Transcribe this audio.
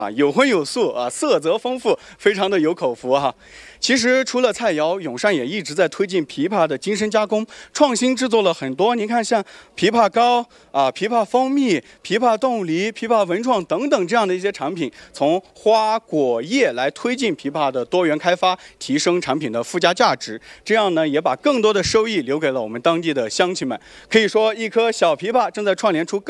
有荤有素啊，色泽丰富，非常的有口福哈。其实除了菜肴，永善也一直在推进枇杷的精深加工，创新制作了很多。您看，像枇杷膏枇杷蜂蜜、枇杷冻梨、枇杷文创等等这样的一些产品，从花果叶来推进枇杷的多元开发，提升产品的附加价值。这样呢，也把更多的收益留给了我们当地的乡亲们。可以说，一颗小枇杷正在串联出